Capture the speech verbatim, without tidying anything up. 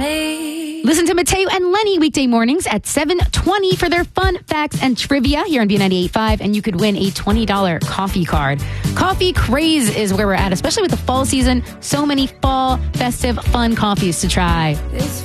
me. Listen to Mateo and Lenny weekday mornings at seven twenty for their fun facts and trivia here on B ninety-eight point five, and you could win a twenty dollars coffee card. Coffee craze is where we're at, especially with the fall season. So many fall, festive, fun coffees to try. This